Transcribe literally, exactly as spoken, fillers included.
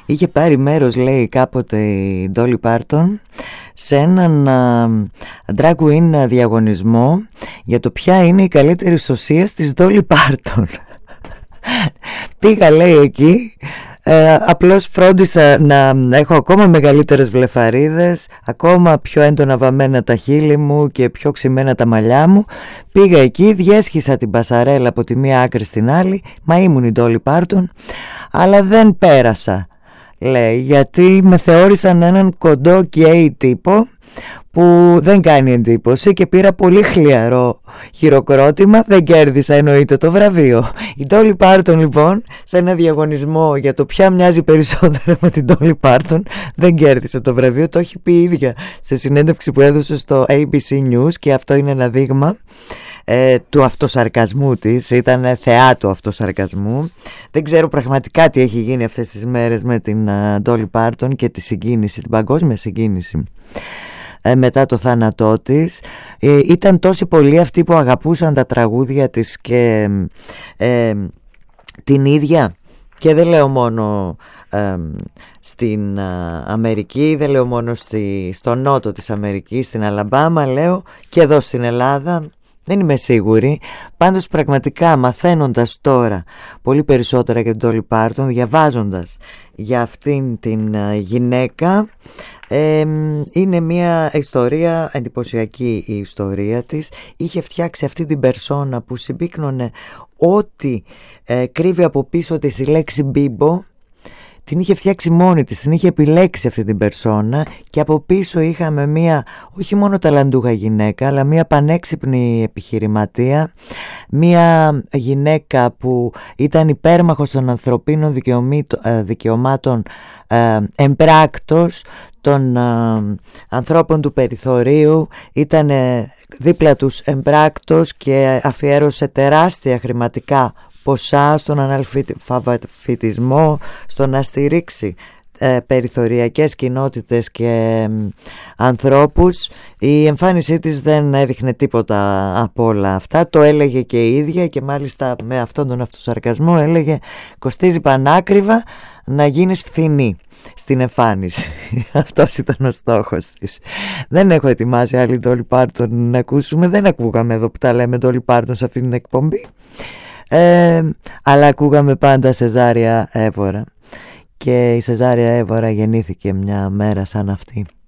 Είχε πάρει μέρος, λέει, κάποτε η Dolly Parton σε έναν uh, drag queen διαγωνισμό για το ποια είναι η καλύτερη σωσία της Dolly Parton. Πήγα, λέει, εκεί, ε, απλώς φρόντισα να έχω ακόμα μεγαλύτερες βλεφαρίδες, ακόμα πιο έντονα βαμμένα τα χείλη μου και πιο ξημένα τα μαλλιά μου. Πήγα εκεί, διέσχισα την πασαρέλα από τη μία άκρη στην άλλη, μα ήμουν η Dolly Parton, αλλά δεν πέρασα, λέει, γιατί με θεώρησαν έναν κοντό γκέι τύπο που δεν κάνει εντύπωση και πήρα πολύ χλιαρό χειροκρότημα, δεν κέρδισα εννοείται το βραβείο. Η Dolly Parton, λοιπόν, σε ένα διαγωνισμό για το ποια μοιάζει περισσότερο με την Dolly Parton, δεν κέρδισε το βραβείο. Το έχει πει η ίδια σε συνέντευξη που έδωσε στο έι μπι σι News, και αυτό είναι ένα δείγμα ε, του αυτοσαρκασμού της. Ήταν θεά του αυτοσαρκασμού. Δεν ξέρω πραγματικά τι έχει γίνει αυτές τις μέρες με την uh, Dolly Parton και τη συγκίνηση, την παγκόσμια συγκίνηση μετά το θάνατό της. ε, Ήταν τόσοι πολλοί αυτοί που αγαπούσαν τα τραγούδια της και ε, την ίδια, και δεν λέω μόνο ε, στην α, Αμερική, δεν λέω μόνο στη, στο νότο της Αμερικής, στην Αλαμπάμα, λέω και εδώ στην Ελλάδα. Δεν είμαι σίγουρη. Πάντως πραγματικά, μαθαίνοντας τώρα πολύ περισσότερα για την Dolly Parton, διαβάζοντας για αυτήν την α, γυναίκα, Ε, είναι μια ιστορία εντυπωσιακή, η ιστορία της. Είχε φτιάξει αυτή την περσόνα που συμπίκνωνε ό,τι ε, κρύβει από πίσω της η λέξη μπίμπο. Την είχε φτιάξει μόνη της, την είχε επιλέξει αυτή την περσόνα, και από πίσω είχαμε μια όχι μόνο ταλαντούχα γυναίκα, αλλά μια πανέξυπνη επιχειρηματία, μια γυναίκα που ήταν υπέρμαχος των ανθρωπίνων δικαιωμάτων ε, εμπράκτος, των ε, ανθρώπων του περιθωρίου, ήταν δίπλα τους εμπράκτος και αφιέρωσε τεράστια χρηματικά ποσά στον αναλφαβητισμό, στο να στηρίξει ε, περιθωριακές κοινότητες και ε, ανθρώπους. Η εμφάνισή της δεν έδειχνε τίποτα από όλα αυτά. Το έλεγε και η ίδια, και μάλιστα με αυτόν τον αυτοσαρκασμό έλεγε: κοστίζει πανάκριβα να γίνεις φθηνή στην εμφάνιση. Αυτός ήταν ο στόχος της. Δεν έχω ετοιμάσει άλλη Dolly Parton να ακούσουμε. Δεν ακούγαμε εδώ που τα λέμε Dolly Parton σε αυτή την εκπομπή. Ε, αλλά ακούγαμε πάντα Σεζάρια Εύωρα, και η Σεζάρια Εύωρα γεννήθηκε μια μέρα σαν αυτή.